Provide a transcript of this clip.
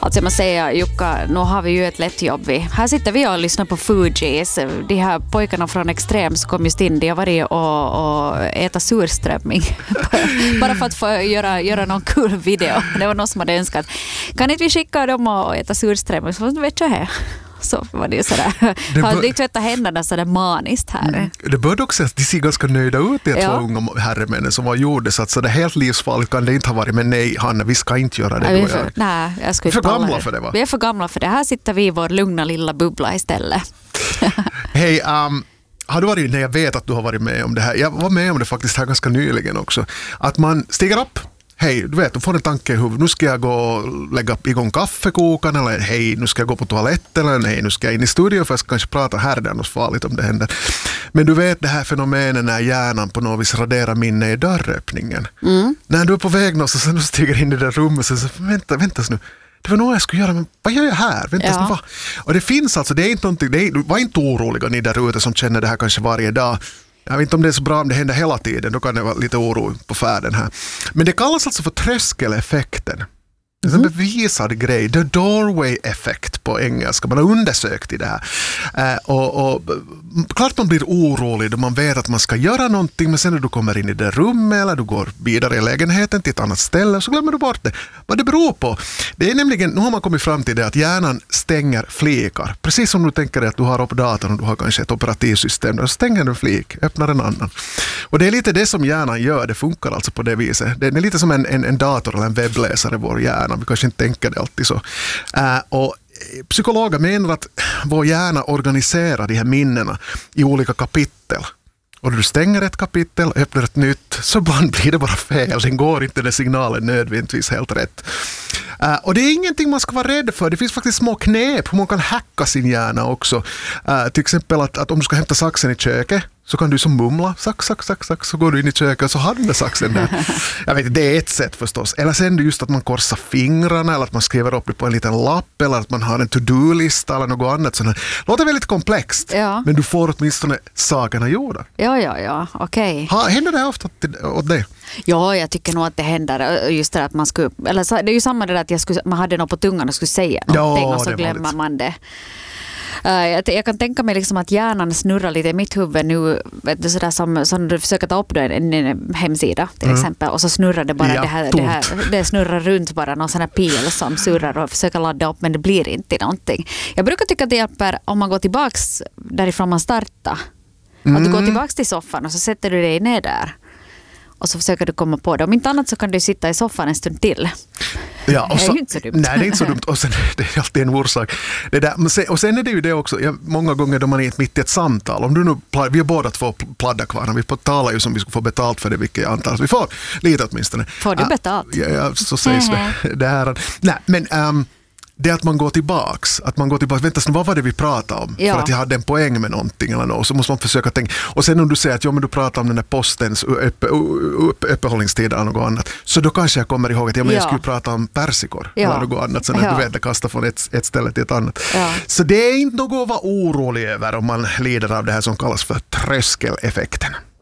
Alltså jag måste säga, Jukka, nu har vi ju ett lätt jobb. Här sitter vi och lyssnar på Fugees. De här pojkarna från Extrem som kom just in, de har varit och äta surströmming. Bara för att få göra någon kul video. Det var någon som hade önskat. Kan inte vi skicka dem och äta surströmming? Så vet jag här. Så var det ju sådär. Har de tvättat händerna sådär maniskt här. Det började också att de ser ganska nöjda ut, de två unga herremännen som var gjorda, så att så det helt livsfarligt kan det inte ha varit, men nej Hanna, vi ska inte göra det. Vi är för gamla för det, va? Vi är för gamla för det. Här sitter vi i vår lugna lilla bubbla istället. Hej, har du varit, när jag vet att du har varit med om det här, jag var med om det faktiskt här ganska nyligen också, att man stiger upp. Hej, du vet, du får en tanke i huvudet. Nu ska jag gå och lägga igång kaffekokan, eller hej, nu ska jag gå på toaletten, eller hej, nu ska jag in i studion för jag ska kanske prata här, det är något farligt om det händer. Men du vet det här fenomenet när hjärnan på något vis raderar minne i dörröppningen. När du är på väg någonstans och sen stiger in i det rummet och så väntas nu. Det var något jag skulle göra, men vad gör jag här? Väntas nu, va? Och det finns alltså, det är inte någonting, var inte oroliga ni där ute som känner det här kanske varje dag. Jag vet inte om det är så bra om det händer hela tiden, då kan det vara lite oro på färden här. Men det kallas alltså för tröskeleffekten. Det är en bevisad grej, the doorway effect på engelska. Man har undersökt i det här. Och klart man blir orolig då man vet att man ska göra någonting, men sen när du kommer in i det rummet eller du går vidare i lägenheten till ett annat ställe så glömmer du bort det. Vad det beror på, det är nämligen, nu har man kommit fram till det att hjärnan stänger flikar. Precis som du tänker dig att du har upp datorn och du har kanske ett operativsystem, då stänger du en flik, öppnar en annan. Och det är lite det som hjärnan gör, det funkar alltså på det viset. Det är lite som en dator eller en webbläsare, vår hjärna. Vi kanske inte tänker det alltid så. Och psykologer menar att vår hjärna organiserar de här minnena i olika kapitel. Och när du stänger ett kapitel och öppnar ett nytt, så ibland blir det bara fel. Den går inte den signalen nödvändigtvis helt rätt. Och det är ingenting man ska vara rädd för. Det finns faktiskt små knep hur man kan hacka sin hjärna också. Till exempel att om du ska hämta saxen i köket så kan du som mumla, sax, så går du in i köket och så har du den där saxen där. Jag vet, det är ett sätt förstås. Eller sen just att man korsar fingrarna eller att man skriver upp det på en liten lapp eller att man har en to-do-lista eller något annat. Sådant. Låter väldigt komplext, men du får åtminstone sakerna gjorda. Ja, okej. Händer det ofta åt dig? Ja, jag tycker nog att det händer just det att man skulle, eller det är ju samma det där att man hade något på tungan och skulle säga någonting och så glömmer man det. Jag kan tänka mig liksom att hjärnan snurrar lite i mitt huvud nu, vet du, sådär som du försöker ta upp då en hemsida till exempel och så snurrar det bara det snurrar runt bara någon sån här pil som surrar och försöker ladda upp, men det blir inte någonting. Jag brukar tycka att det hjälper om man går tillbaks därifrån man startar. Att du går tillbaks till soffan och så sätter du dig ner där. Och så försöker du komma på det. Om inte annat så kan du sitta i soffan en stund till. Ja, och det är ju inte så dumt. Nej, det är inte så dumt. Och sen det är alltid en orsak. Det där, och sen är det ju det också, många gånger då man är mitt i ett samtal. Om du nu, vi har båda två pladdar kvar. Vi talar ju som vi ska få betalt för det, vilket jag antar. Vi får lite åtminstone. Får du betalt? Ja, så sägs det här. Nej, men det är att man går tillbaks. Vänta, vad var det vi pratade om? Ja. För att jag hade en poäng med någonting eller något. Så måste man försöka tänka. Och sen om du säger att men du pratar om den där postens uppehållningstid eller något annat. Så då kanske jag kommer ihåg att jag skulle prata om persikor. Eller något annat. Så när du vet, det kastar från ett ställe till ett annat. Ja. Så det är inte något att vara orolig över om man lider av det här som kallas för tröskeleffekten.